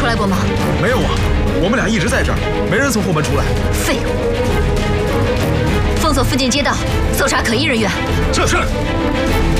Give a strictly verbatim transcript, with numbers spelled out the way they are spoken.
出来过吗？ 没有啊，我们俩一直在这儿，没人从后门出来。 废物！封锁附近街道，搜查可疑人员。 这是。